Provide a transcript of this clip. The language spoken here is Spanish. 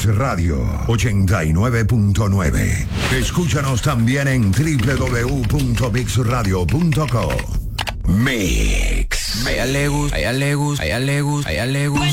Radio 89.9. Escúchanos también en www.mixradio.co. Mix. A ella le gusta, a ella le gusta, a ella le gusta, a ella le gusta.